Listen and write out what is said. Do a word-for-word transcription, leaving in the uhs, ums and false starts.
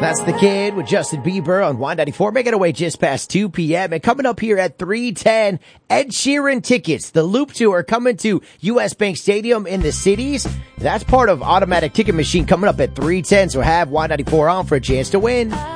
That's The Kid with Justin Bieber on Y ninety-four, making our way just past two p.m. And coming up here at three ten, Ed Sheeran tickets. The Loop Tour coming to U S. Bank Stadium in the cities. That's part of Automatic Ticket Machine coming up at three ten, so have Y ninety-four on for a chance to win.